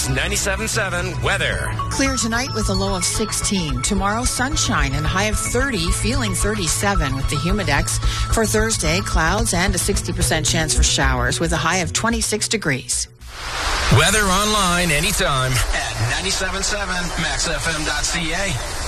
News 97.7 weather. Clear tonight with a low of 16. Tomorrow, sunshine and a high of 30, feeling 37 with the humidex. For Thursday, clouds and a 60% chance for showers with a high of 26 degrees. Weather online anytime at 97.7 maxfm.ca.